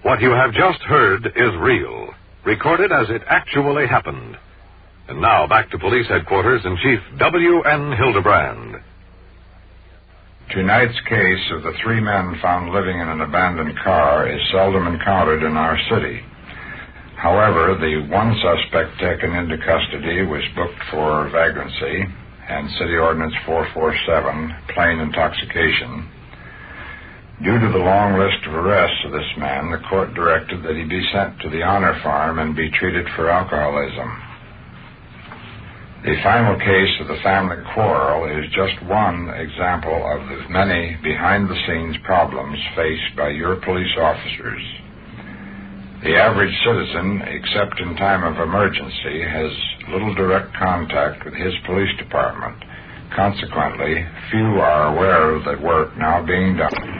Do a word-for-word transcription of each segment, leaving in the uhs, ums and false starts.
What you have just heard is real, recorded as it actually happened. And now back to Police Headquarters and Chief W N Hildebrand. Tonight's case of the three men found living in an abandoned car is seldom encountered in our city. However, the one suspect taken into custody was booked for vagrancy and City Ordinance four forty-seven, plain intoxication. Due to the long list of arrests of this man, the court directed that he be sent to the Honor Farm and be treated for alcoholism. The final case of the family quarrel is just one example of the many behind-the-scenes problems faced by your police officers. The average citizen, except in time of emergency, has little direct contact with his police department. Consequently, few are aware of the work now being done.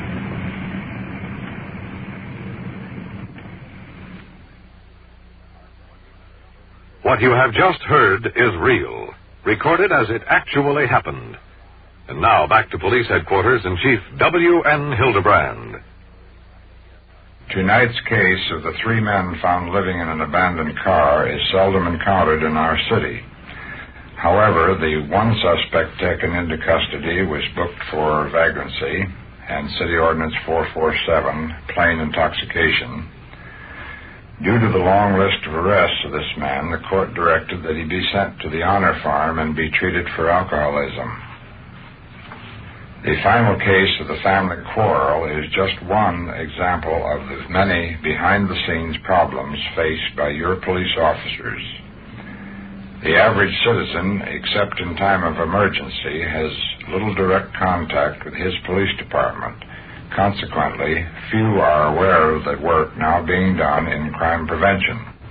What you have just heard is real, recorded as it actually happened. And now back to Police Headquarters and Chief W N Hildebrand. Tonight's case of the three men found living in an abandoned car is seldom encountered in our city. However, the one suspect taken into custody was booked for vagrancy and City Ordinance four forty-seven, plain intoxication. Due to the long list of arrests of this man, the court directed that he be sent to the Honor Farm and be treated for alcoholism. The final case of the family quarrel is just one example of the many behind-the-scenes problems faced by your police officers. The average citizen, except in time of emergency, has little direct contact with his police department. Consequently, few are aware of the work now being done in crime prevention.